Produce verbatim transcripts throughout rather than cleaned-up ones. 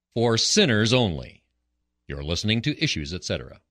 For sinners only. You're listening to Issues, et cetera.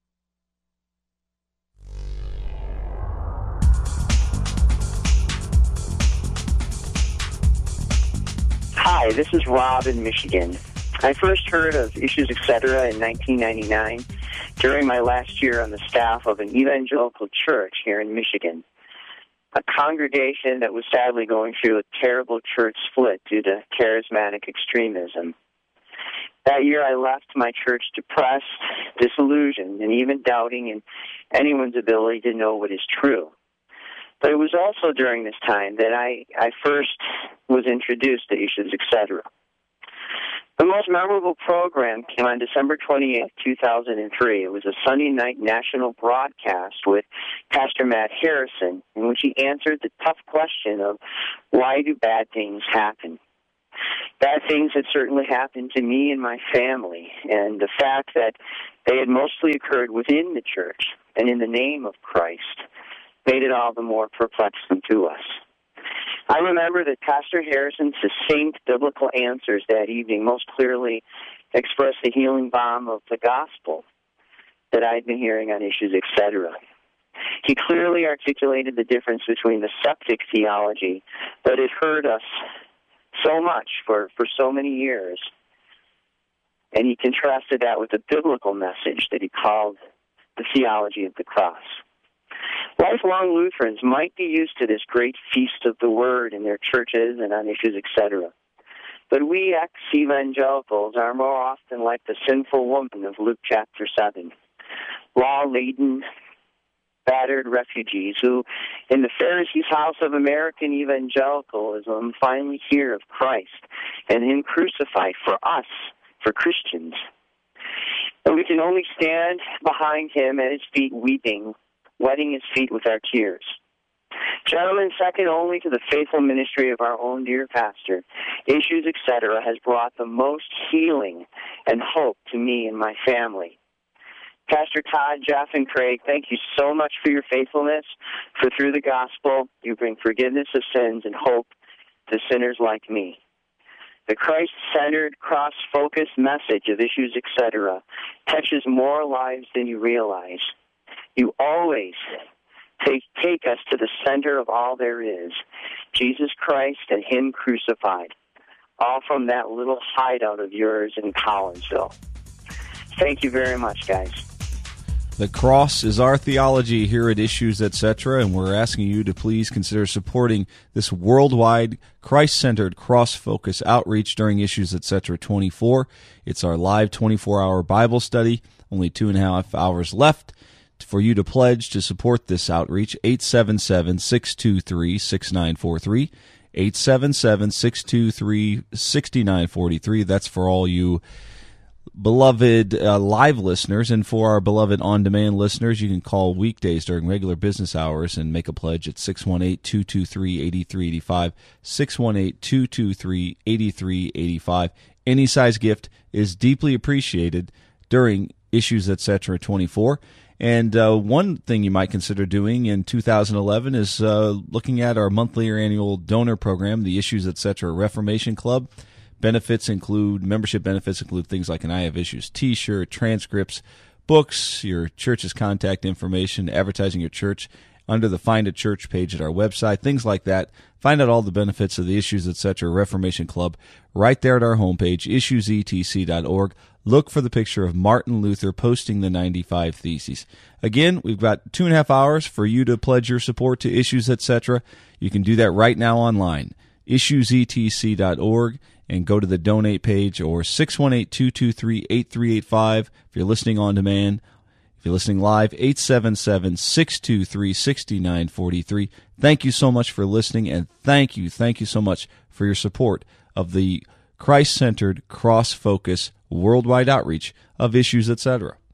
Hi, this is Rob in Michigan. I first heard of Issues, et cetera in nineteen ninety-nine during my last year on the staff of an evangelical church here in Michigan, a congregation that was sadly going through a terrible church split due to charismatic extremism. That year I left my church depressed, disillusioned, and even doubting in anyone's ability to know what is true. But it was also during this time that I, I first was introduced to Issues, et cetera. The most memorable program came on December twenty-eighth, two thousand three. It was a Sunday night national broadcast with Pastor Matt Harrison, in which he answered the tough question of why do bad things happen? Bad things had certainly happened to me and my family, and the fact that they had mostly occurred within the church and in the name of Christ made it all the more perplexing to us. I remember that Pastor Harrison's succinct biblical answers that evening most clearly expressed the healing balm of the gospel that I'd been hearing on Issues, et cetera. He clearly articulated the difference between the septic theology that had hurt us so much for, for so many years, and he contrasted that with the biblical message that he called the theology of the cross. Lifelong Lutherans might be used to this great feast of the Word in their churches and on Issues, et cetera. But we ex-evangelicals are more often like the sinful woman of Luke chapter seven, law-laden, battered refugees who, in the Pharisee's house of American evangelicalism, finally hear of Christ and Him crucified for us, for Christians. And we can only stand behind Him at His feet weeping, wetting His feet with our tears. Gentlemen, second only to the faithful ministry of our own dear pastor, Issues, et cetera, has brought the most healing and hope to me and my family. Pastor Todd, Jeff, and Craig, thank you so much for your faithfulness, for through the gospel you bring forgiveness of sins and hope to sinners like me. The Christ-centered, cross-focused message of Issues, et cetera touches more lives than you realize. You always take, take us to the center of all there is, Jesus Christ and Him crucified, all from that little hideout of yours in Collinsville. Thank you very much, guys. The cross is our theology here at Issues, et cetera, and we're asking you to please consider supporting this worldwide, Christ-centered, cross-focus outreach during Issues, et cetera twenty-four. It's our live twenty-four hour Bible study, only two and a half hours left. For you to pledge to support this outreach, eight seven seven, six two three, six nine four three, eight seven seven, six two three, six nine four three. That's for all you beloved uh, live listeners, and for our beloved on-demand listeners, you can call weekdays during regular business hours and make a pledge at six one eight, two two three, eight three eight five, six one eight, two two three, eight three eight five. Any size gift is deeply appreciated during Issues, et cetera twenty-four. And uh, one thing you might consider doing in two thousand eleven is uh, looking at our monthly or annual donor program, the Issues, et cetera Reformation Club. Benefits include, membership benefits include things like an I Have Issues t-shirt, transcripts, books, your church's contact information, advertising your church under the Find a Church page at our website, things like that. Find out all the benefits of the Issues, et cetera Reformation Club right there at our homepage, issues e t c dot org. Look for the picture of Martin Luther posting the ninety-five Theses. Again, we've got two and a half hours for you to pledge your support to Issues, et cetera. You can do that right now online, issues e t c dot org, and go to the donate page, or six one eight, two two three, eight three eight five if you're listening on demand. If you're listening live, eight seven seven, six two three, six nine four three. Thank you so much for listening, and thank you, thank you so much for your support of the Christ-centered, cross-focused, worldwide outreach of Issues, et cetera.